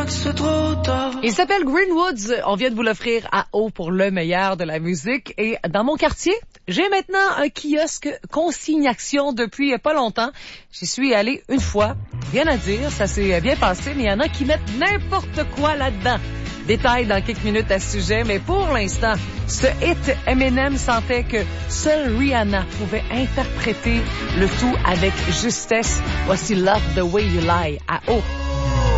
que c'est trop tard. Il s'appelle Greenwoods. On vient de vous l'offrir à eau pour le meilleur de la musique. Et dans mon quartier, j'ai maintenant un kiosque consignation depuis pas longtemps. J'y suis allée une fois. Rien à dire, ça s'est bien passé, mais il y en a qui mettent n'importe quoi là-dedans. Détails dans quelques minutes à ce sujet, mais pour l'instant, ce hit, Eminem sentait que seule Rihanna pouvait interpréter le tout avec justesse. Voici Love the Way You Lie à eau.